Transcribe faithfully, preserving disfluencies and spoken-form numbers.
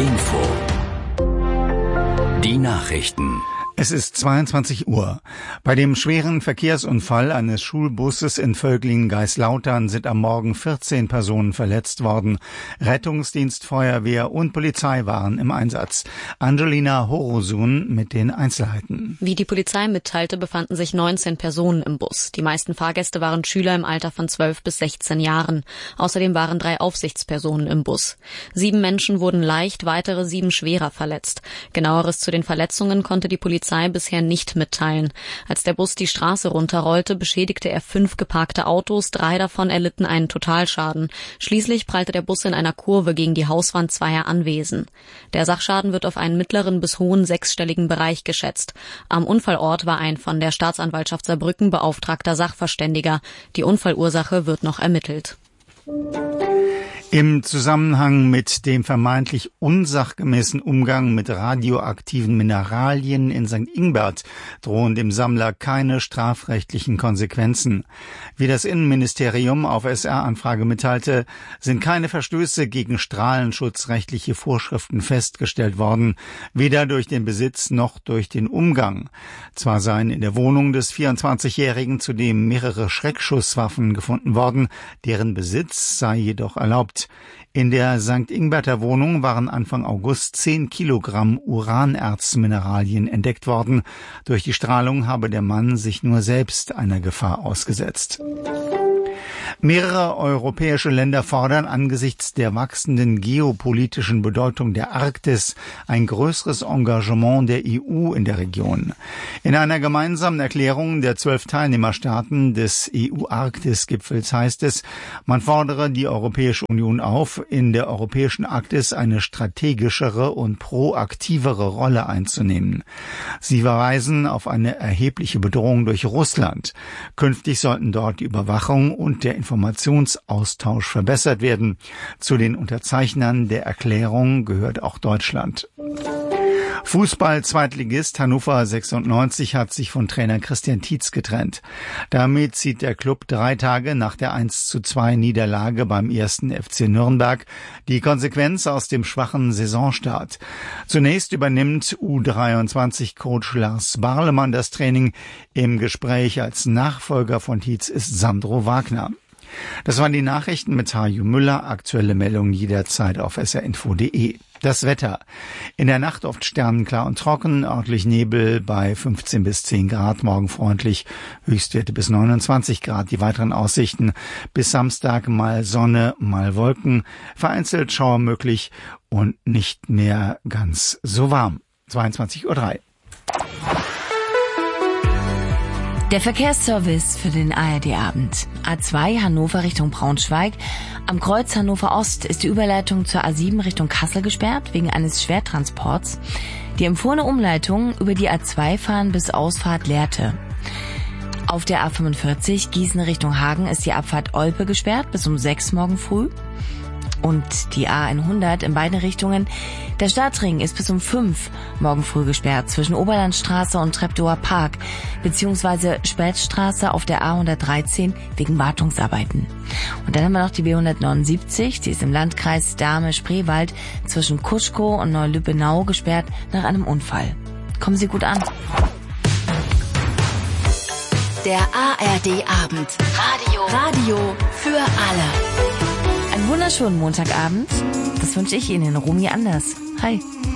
Info. Die Nachrichten. Es ist zweiundzwanzig Uhr. Bei dem schweren Verkehrsunfall eines Schulbusses in Völklingen-Geislautern sind am Morgen vierzehn Personen verletzt worden. Rettungsdienst, Feuerwehr und Polizei waren im Einsatz. Angelina Horosun mit den Einzelheiten. Wie die Polizei mitteilte, befanden sich neunzehn Personen im Bus. Die meisten Fahrgäste waren Schüler im Alter von zwölf bis sechzehn Jahren. Außerdem waren drei Aufsichtspersonen im Bus. Sieben Menschen wurden leicht, weitere sieben schwerer verletzt. Genaueres zu den Verletzungen konnte die Polizei bisher nicht mitteilen. Als der Bus die Straße runterrollte, beschädigte er fünf geparkte Autos, drei davon erlitten einen Totalschaden. Schließlich prallte der Bus in einer Kurve gegen die Hauswand zweier Anwesen. Der Sachschaden wird auf einen mittleren bis hohen sechsstelligen Bereich geschätzt. Am Unfallort war ein von der Staatsanwaltschaft Saarbrücken beauftragter Sachverständiger. Die Unfallursache wird noch ermittelt. Im Zusammenhang mit dem vermeintlich unsachgemäßen Umgang mit radioaktiven Mineralien in Sankt Ingbert drohen dem Sammler keine strafrechtlichen Konsequenzen. Wie das Innenministerium auf S R-Anfrage mitteilte, sind keine Verstöße gegen strahlenschutzrechtliche Vorschriften festgestellt worden, weder durch den Besitz noch durch den Umgang. Zwar seien in der Wohnung des vierundzwanzigjährigen zudem mehrere Schreckschusswaffen gefunden worden, deren Besitz sei jedoch erlaubt. In der Sankt Ingberter Wohnung waren Anfang August zehn Kilogramm Uranerzmineralien entdeckt worden. Durch die Strahlung habe der Mann sich nur selbst einer Gefahr ausgesetzt. Mehrere europäische Länder fordern angesichts der wachsenden geopolitischen Bedeutung der Arktis ein größeres Engagement der E U in der Region. In einer gemeinsamen Erklärung der zwölf Teilnehmerstaaten des E U-Arktis-Gipfels heißt es, man fordere die Europäische Union auf, in der europäischen Arktis eine strategischere und proaktivere Rolle einzunehmen. Sie verweisen auf eine erhebliche Bedrohung durch Russland. Künftig sollten dort die Überwachung und der Informationsaustausch verbessert werden. Zu den Unterzeichnern der Erklärung gehört auch Deutschland. Fußball-Zweitligist Hannover sechsundneunzig hat sich von Trainer Christian Tietz getrennt. Damit zieht der Klub drei Tage nach der eins zu zwei Niederlage beim ersten F C Nürnberg die Konsequenz aus dem schwachen Saisonstart. Zunächst übernimmt U dreiundzwanzig-Coach Lars Barlemann das Training. Im Gespräch als Nachfolger von Tietz ist Sandro Wagner. Das waren die Nachrichten mit Harju Müller. Aktuelle Meldungen jederzeit auf s r info punkt d e. Das Wetter. In der Nacht oft sternenklar und trocken, örtlich Nebel bei fünfzehn bis zehn Grad, morgen freundlich, Höchstwerte bis neunundzwanzig Grad. Die weiteren Aussichten bis Samstag mal Sonne, mal Wolken, vereinzelt Schauer möglich und nicht mehr ganz so warm. zweiundzwanzig Uhr drei. Der Verkehrsservice für den A R D-Abend. A zwei Hannover Richtung Braunschweig. Am Kreuz Hannover Ost ist die Überleitung zur A sieben Richtung Kassel gesperrt, wegen eines Schwertransports. Die empfohlene Umleitung über die A zwei fahren bis Ausfahrt Lehrte. Auf der A fünfundvierzig Gießen Richtung Hagen ist die Abfahrt Olpe gesperrt bis um sechs morgen früh. Und die A hundert in beiden Richtungen. Der Stadtring ist bis um fünf morgen früh gesperrt zwischen Oberlandstraße und Treptower Park beziehungsweise Spätstraße auf der A hundertdreizehn wegen Wartungsarbeiten. Und dann haben wir noch die B hundertneunundsiebzig, die ist im Landkreis Dahme-Spreewald zwischen Kuschkow und Neulübbenau gesperrt nach einem Unfall. Kommen Sie gut an. Der A R D-Abend. Radio. Radio für alle. Einen wunderschönen Montagabend. Das wünsche ich Ihnen, Romy Anders. Hi.